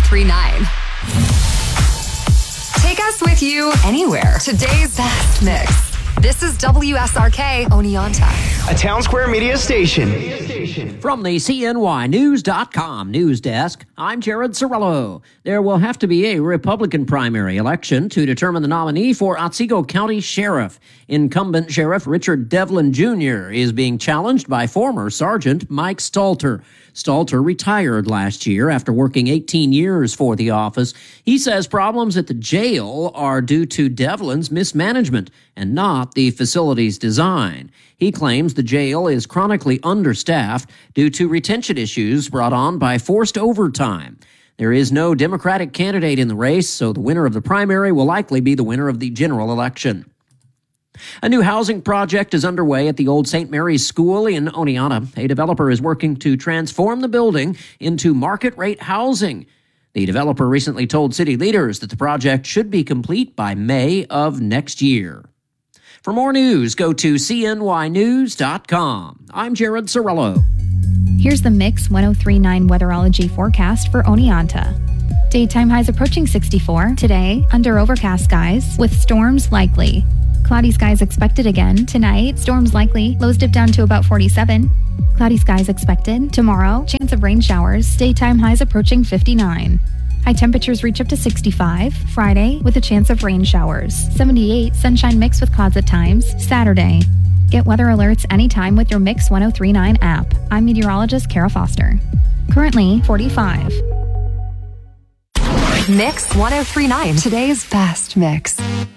1039. Take us with you anywhere. Today's best mix. This is WSRK Oneonta, a Town Square Media station. From the CNYnews.com news desk, I'm Jared Cirillo. There will have to be a Republican primary election to determine the nominee for Otsego County Sheriff. Incumbent Sheriff Richard Devlin Jr. is being challenged by former Sergeant Mike Stalter. Stalter retired last year after working 18 years for the office. He says problems at the jail are due to Devlin's mismanagement and not the facility's design. He claims the jail is chronically understaffed due to retention issues brought on by forced overtime. There is no Democratic candidate in the race, so the winner of the primary will likely be the winner of the general election. A new housing project is underway at the old St. Mary's School in Oneonta. A developer is working to transform the building into market-rate housing. The developer recently told city leaders that the project should be complete by May of next year. For more news, go to CNYnews.com. I'm Jared Cirillo. Here's the Mix 1039 weatherology forecast for Oneonta. Daytime highs approaching 64. Today, under overcast skies with storms likely. Cloudy skies expected again. Tonight, storms likely. Lows dip down to about 47. Cloudy skies expected. Tomorrow, chance of rain showers. Daytime highs approaching 59. High temperatures reach up to 65. Friday, with a chance of rain showers. 78, sunshine mixed with clouds at times. Saturday. Get weather alerts anytime with your Mix 1039 app. I'm meteorologist Kara Foster. Currently, 45. Mix 1039, today's best mix.